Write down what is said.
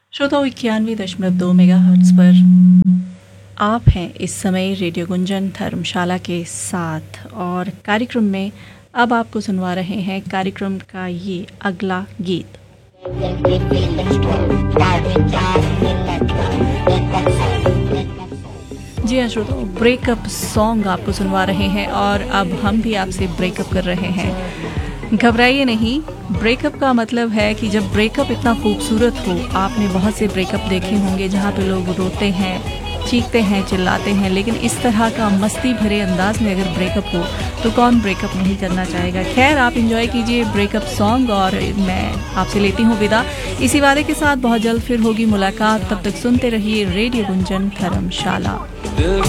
श्रोताओं 91.2 मेगाहर्ट्ज़ पर आप हैं इस समय रेडियो गुंजन धर्मशाला के साथ और कार्यक्रम में अब आपको सुनवा रहे हैं कार्यक्रम का ये अगला गीत। जी हाँ श्रोताओ, ब्रेकअप सॉन्ग आपको सुनवा रहे हैं और अब हम भी आपसे ब्रेकअप कर रहे हैं। घबराइए नहीं, ब्रेकअप का मतलब है कि जब ब्रेकअप इतना खूबसूरत हो। आपने बहुत से ब्रेकअप देखे होंगे जहाँ पे लोग रोते हैं, चीखते हैं, चिल्लाते हैं, लेकिन इस तरह का मस्ती भरे अंदाज में अगर ब्रेकअप हो तो कौन ब्रेकअप नहीं करना चाहेगा। खैर, आप एंजॉय कीजिए ब्रेकअप सॉन्ग और मैं आपसे लेती हूँ विदा इसी वादे के साथ बहुत जल्द फिर होगी मुलाकात। तब तक सुनते रहिए रेडियो गुंजन धर्मशाला।